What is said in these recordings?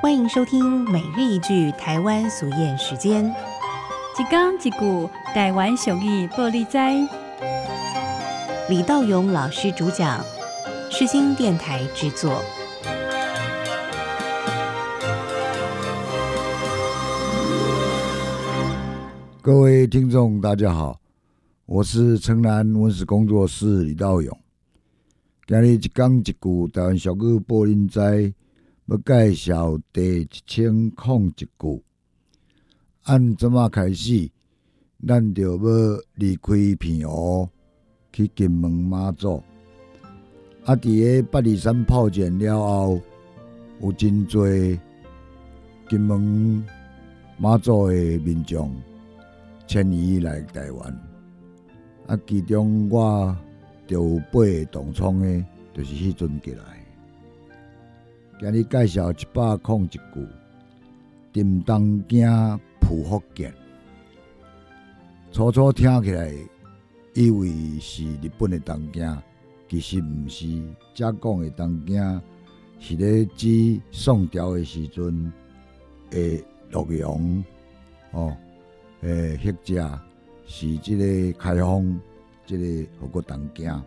欢迎收听每日一句台湾俗谚时间。 一讲一句台湾俗语报你知。 李道勇老师主讲，世新电台制作。 各位听众大家好，我是城南文史工作室李道勇。今日一讲一句台湾俗语报恁知，要介绍第1001句。按怎么开始，咱就要离开平湖，去金门妈祖。伫个八里山炮战了后，有真侪金门妈祖的民众迁移来台湾。其中我就有8个同窗的，就是迄阵过来。今日介绍101句，沉东惊浦福建。初初听起来，以为是日本的东京，其实毋是。遮讲的东京，是咧指宋朝的时阵的洛阳迄只是即个开封，即个互个东京。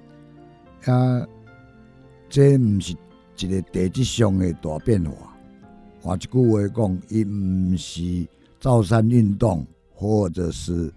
这毋是一个地质上的大变化。换一句话讲，伊毋是造山运动，或者是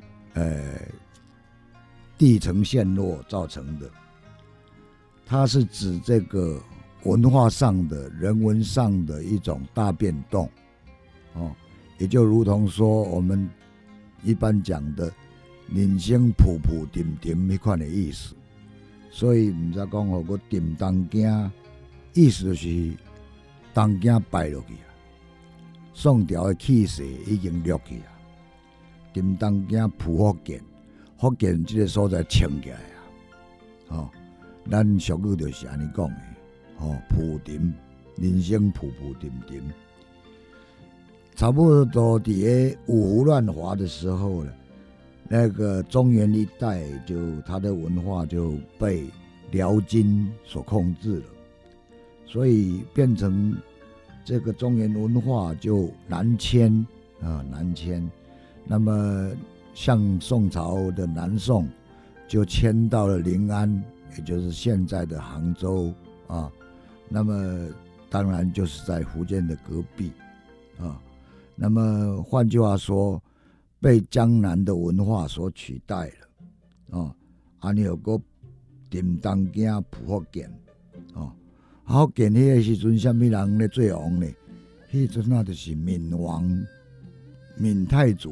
地层陷落造成的。它是指这个文化上的、人文上的一种大变动，也就如同说我们一般讲的人生浮浮沉沉迄款的意思。所以毋知讲互个沉东京，意思就是东京败落去啊，宋朝的气势已经落去啊。沉东京浦福建，福建这个所在撑起来啊，咱俗语就是安尼讲的，浮沉，人生浮浮沉沉。差不多伫个五胡乱华的时候呢，那个中原一带它的文化就被辽金所控制了，所以变成这个中原文化就南迁。那么像宋朝的南宋就迁到了临安，也就是现在的杭州啊。那么当然就是在福建的隔壁啊。那么换句话说，被江南的文化所取代了尼有个沉东京浦福建福建迄个时阵，什么人咧做王呢？迄阵就是闽王、闽太祖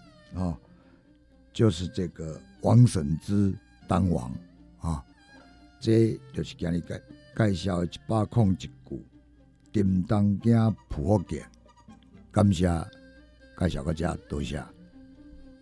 就是这个王审知当王这就是今日介绍的101句，沉东京浦福建。感谢介绍到这，多谢。